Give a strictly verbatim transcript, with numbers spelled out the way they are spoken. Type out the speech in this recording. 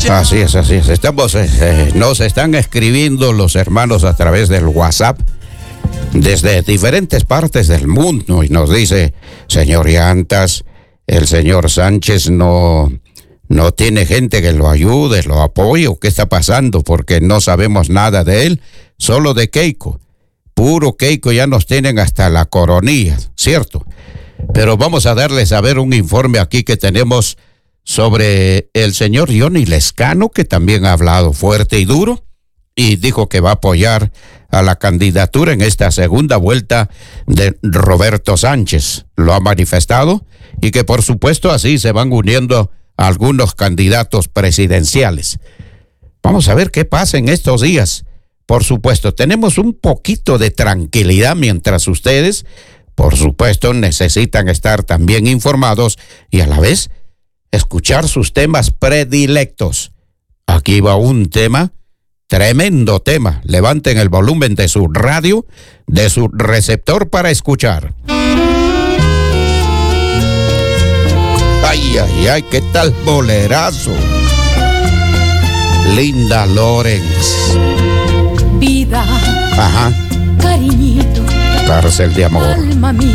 Así es, así es. Estamos, eh, eh, nos están escribiendo los hermanos a través del WhatsApp desde diferentes partes del mundo y nos dice, señor Llantas, el señor Sánchez no, no tiene gente que lo ayude, lo apoye, o qué está pasando, porque no sabemos nada de él, solo de Keiko. Puro Keiko, ya nos tienen hasta la coronilla, ¿cierto? Pero vamos a darles a ver un informe aquí que tenemos sobre el señor Johnny Lescano, que también ha hablado fuerte y duro y dijo que va a apoyar a la candidatura en esta segunda vuelta de Roberto Sánchez. Lo ha manifestado y que por supuesto así se van uniendo algunos candidatos presidenciales. Vamos a ver qué pasa en estos días. Por supuesto, tenemos un poquito de tranquilidad mientras ustedes, por supuesto, necesitan estar también informados y a la vez escuchar sus temas predilectos. Aquí va un tema, tremendo tema. Levanten el volumen de su radio, de su receptor para escuchar. Ay, ay, ay, qué tal bolerazo. Linda Lorenz. Vida. Ajá. Cariñito. Cárcel de amor. Alma mía.